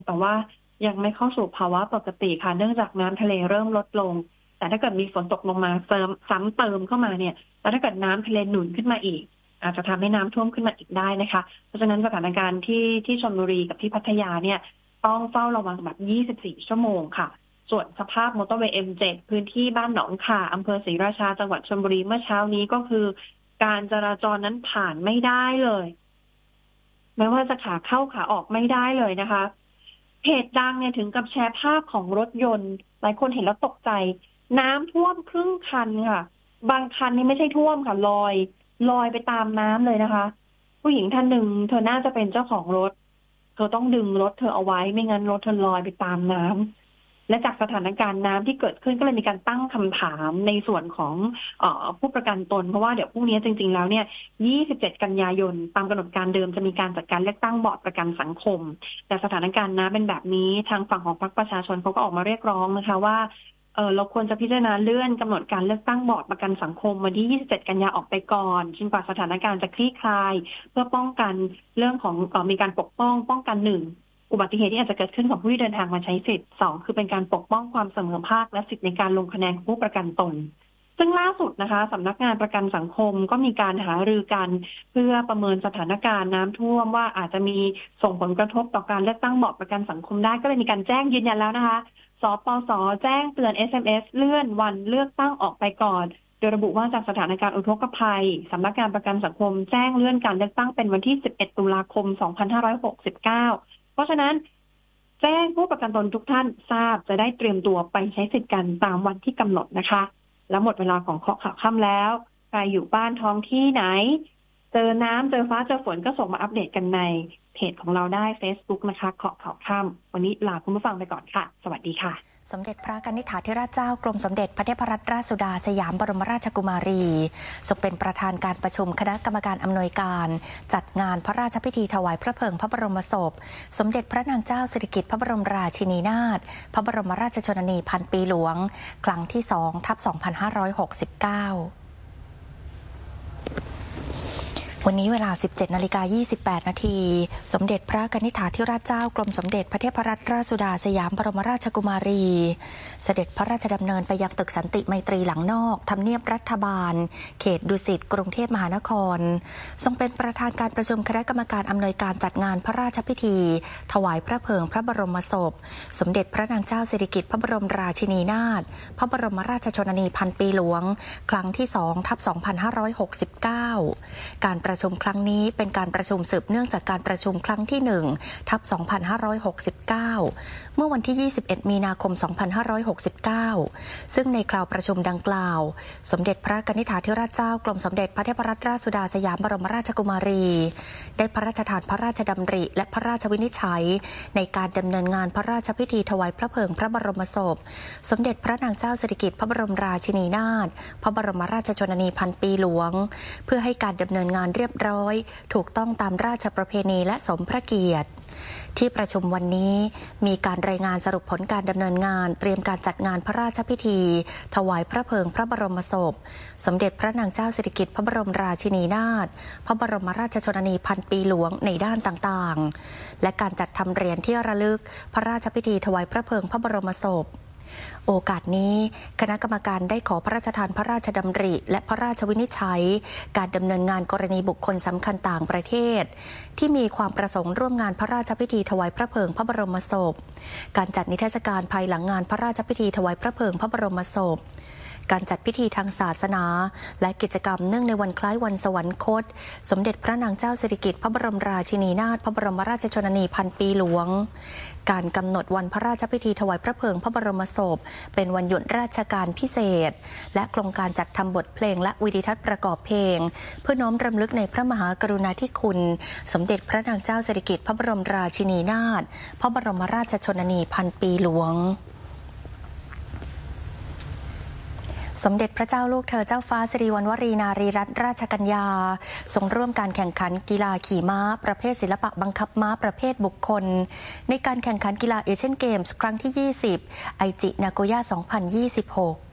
แต่ว่ายังไม่เข้าสู่ภาวะปกติค่ะเนื่องจากน้ำทะเลเริ่มลดลงแต่ถ้าเกิดมีฝนตกลงมาซ้ำเติมเข้ามาเนี่ยแล้วถ้าเกิดน้ำทะเลหนุนขึ้นมาอีกอาจจะทำให้น้ำท่วมขึ้นมาอีกได้นะคะเพราะฉะนั้นสถานการณ์ที่ชลบุรีกับที่พัทยาเนี่ยต้องเฝ้าระวังแบบ24 ชั่วโมงค่ะส่วนสภาพมอเตอร์เวย์ M7 พื้นที่บ้านหนองข่าอำเภอศรีราชาจังหวัดชลบุรีเมื่อเช้านี้ก็คือการจราจรนั้นผ่านไม่ได้เลยไม่ว่าจะขาเข้าขาออกไม่ได้เลยนะคะเพจดังเนี่ยถึงกับแชร์ภาพของรถยนต์หลายคนเห็นแล้วตกใจน้ำท่วมครึ่งคันค่ะบางคันนี่ไม่ใช่ท่วมค่ะลอยไปตามน้ำเลยนะคะผู้หญิงท่านหนึ่งเธอน่าจะเป็นเจ้าของรถเธอต้องดึงรถเธอเอาไว้ไม่งั้นรถเธอลอยไปตามน้ำและจากสถานการณ์น้ำที่เกิดขึ้นก็เลยมีการตั้งคำถามในส่วนของผู้ประกันตนเพราะว่าเดี๋ยวพรุ่งนี้จริงๆแล้วเนี่ย27 กันยายนตามกำหนดการเดิมจะมีการจัดการเลือกตั้งบอร์ดประกันสังคมแต่สถานการณ์น้ำเป็นแบบนี้ทางฝั่งของพรรคประชาชนเขาก็ออกมาเรียกร้องนะคะว่าเราควรจะพิจารณาเลื่อนกำหนดการเลือกตั้งบอร์ดประกันสังคมวันที่27 กันยาออกไปก่อนจนกว่าสถานการณ์จะคลี่คลายเพื่อป้องกันเรื่องของมีการปกป้องกัน1อุบัติเหตุที่อาจจะเกิดขึ้นของผู้ที่เดินทางมาใช้สิทธิ์2คือเป็นการปกป้องความเสมอภาคและสิทธิในการลงคะแนนของผู้ประกันตนซึ่งล่าสุดนะคะสำนักงานประกันสังคมก็มีการหารือกันเพื่อประเมินสถานการณ์น้ำท่วมว่าอาจจะมีส่งผลกระทบต่อการเลือกตั้งบอร์ดประกันสังคมได้ก็เลยมีการแจ้งยืนยันแล้วนะคะสปส.แจ้งเตือน SMS เลื่อนวันเลือกตั้งออกไปก่อนโดยระบุว่าจากสถานการณ์อุทกภัยสำนักงานประกันสังคมแจ้งเลื่อนการเลือกตั้งเป็นวันที่11 ตุลาคม 2569เพราะฉะนั้นแจ้งผู้ประกันตนทุกท่านทราบจะได้เตรียมตัวไปใช้สิทธิ์กันตามวันที่กำหนดนะคะแล้วหมดเวลาของข่าวค่ำแล้วใครอยู่บ้านท้องที่ไหนเจอน้ำเจอฟ้าเจอฝนก็ส่งมาอัปเดตกันในเพจของเราได้ Facebook นะคะข่าวค่ำวันนี้ลาคุณผู้ฟังไปก่อนค่ะสวัสดีค่ะสมเด็จพระกนิษฐาธิราชเจ้ากรมสมเด็จพระเทพรัตนราชสุดาสยามบรมราชกุมารีทรงเป็นประธานการประชุมคณะกรรมการอำนวยการจัดงานพระราชพิธีถวายพระเพลิงพระบรมศพสมเด็จพระนางเจ้าสิริกิติ์พระบรมราชินีนาถพระบรมราชชนนีพันปีหลวงครั้งที่ 2/2569วันนี้เวลา 17:28 นาทีสมเด็จพระกนิษฐาธิราชเจ้ากรมสมเด็จพระเทพรัตนราชสุดาสยามบรมราชกุมารีเสด็จพระราชดำเนินไปยังตึกสันติไมตรีหลังนอกทำเนียบรัฐบาลเขตดุสิตกรุงเทพมหานครทรงเป็นประธานการประชุมคณะกรรมการอำนวยการจัดงานพระราชพิธีถวายพระเพลิงพระบรมศพสมเด็จพระนางเจ้าสิริกิติ์พระบรมราชินีนาถพระบรมราชชนนีพันปีหลวงครั้งที่ 2/2569 การประชุมครั้งนี้เป็นการประชุมสืบเนื่องจากการประชุมครั้งที่ 1/2569 เมื่อวันที่ 21 มีนาคม 2569 ซึ่งในคราวประชุมดังกล่าวสมเด็จพระกนิษฐาธิราชเจ้ากรมสมเด็จพระเทพรัตนราชสุดาสยามบรมราชกุมารีได้พระราชทานพระราชดำริและพระราชวินิจฉัยในการดำเนินงานพระราชพิธีถวายพระเพลิงพระบรมศพสมเด็จพระนางเจ้าสิริกิติ์พระบรมราชินีนาถพระบรมราชชนนีพันปีหลวงเพื่อให้การดำเนินงานเรียบร้อยถูกต้องตามราชประเพณีและสมพระเกียรติที่ประชุมวันนี้มีการรายงานสรุปผลการดำเนินงานเตรียมการจัดงานพระราชพิธีถวายพระเพลิงพระบรมศพสมเด็จพระนางเจ้าสิริกิติ์พระบรมราชินีนาถพระบรมราชชนนีพันปีหลวงในด้านต่างๆและการจัดทำเหรียญที่ระลึกพระราชพิธีถวายพระเพลิงพระบรมศพโอกาสนี้คณะกรรมการได้ขอพระราชทานพระราชดำริและพระราชวินิจฉัยการดำเนินงานกรณีบุคคลสำคัญต่างประเทศที่มีความประสงค์ร่วมงานพระราชพิธีถวายพระเพลิงพระบรมศพการจัดนิทรรศการภายหลังงานพระราชพิธีถวายพระเพลิงพระบรมศพการจัดพิธีทางศาสนาและกิจกรรมเนื่องในวันคล้ายวันสวรรคตสมเด็จพระนางเจ้าสิริกิติ์พระบรมราชินีนาถพระบรมราชชนนีพันปีหลวงการกำหนดวันพระราชพิธีถวายพระเพลิงพระบรมศพเป็นวันหยุดราชการพิเศษและโครงการจัดทำบทเพลงและวิดิทัศน์ประกอบเพลงเพื่อน้อมรำลึกในพระมหากรุณาธิคุณสมเด็จพระนางเจ้าสิริกิติ์พระบรมราชินีนาถพระบรมราชชนนีพันปีหลวงสมเด็จพระเจ้าลูกเธอเจ้าฟ้าสิริวัณวรีนารีรัตนราชกัญญาทรงร่วมการแข่งขันกีฬาขี่ม้าประเภทศิลปะบังคับม้าประเภทบุคคลในการแข่งขันกีฬาเอเชียนเกมส์ครั้งที่ 20 ไอจินาโกย่า 2026